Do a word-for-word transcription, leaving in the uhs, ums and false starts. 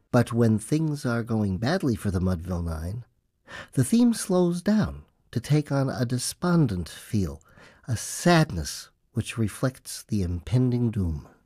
But when things are going badly for the Mudville Nine, the theme slows down to take on a despondent feel, a sadness which reflects the impending doom.